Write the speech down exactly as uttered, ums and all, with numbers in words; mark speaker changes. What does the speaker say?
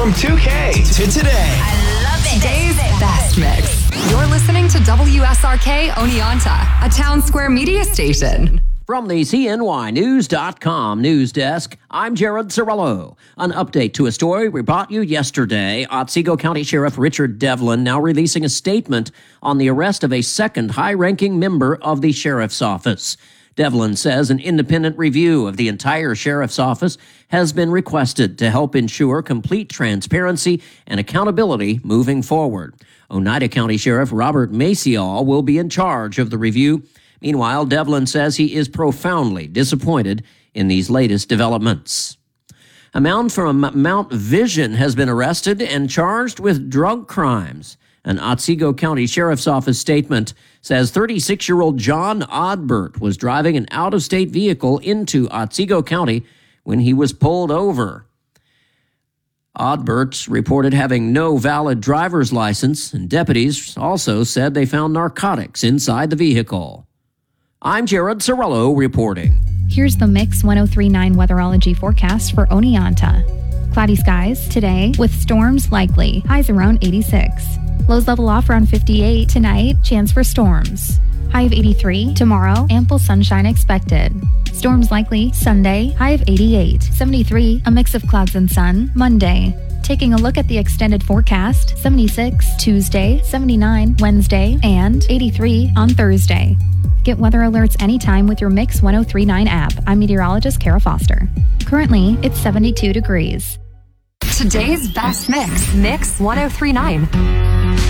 Speaker 1: From two K to today.
Speaker 2: I love it.
Speaker 3: Today's best mix. You're listening to W S R K Oneonta, a Town Square media station.
Speaker 4: From the C N Y News dot com news desk, I'm Jared Cirillo. An update to a story we brought you yesterday. Otsego County Sheriff Richard Devlin now releasing a statement on the arrest of a second high-ranking member of the sheriff's office. Devlin says an independent review of the entire sheriff's office has been requested to help ensure complete transparency and accountability moving forward. Oneida County Sheriff Robert Maciel will be in charge of the review. Meanwhile, Devlin says he is profoundly disappointed in these latest developments. A man from Mount Vision has been arrested and charged with drug crimes. An Otsego County Sheriff's Office statement says thirty-six-year-old John Odbert was driving an out-of-state vehicle into Otsego County when he was pulled over. Odbert reported having no valid driver's license, and deputies also said they found narcotics inside the vehicle. I'm Jared Cirillo reporting.
Speaker 5: Here's the Mix one oh three point nine weatherology forecast for Oneonta. Cloudy skies today with storms likely. Highs around eighty-six. Lows level off around fifty-eight. Tonight, chance for storms. High of eighty-three. Tomorrow, ample sunshine expected. Storms likely Sunday. High of eighty-eight. seventy-three. A mix of clouds and sun. Monday. Taking a look at the extended forecast. seventy-six Tuesday. seventy-nine Wednesday. And eighty-three on Thursday. Get weather alerts anytime with your Mix one oh three point nine app. I'm meteorologist Kara Foster. Currently, it's seventy-two degrees.
Speaker 3: Today's best mix, Mix one oh three point nine.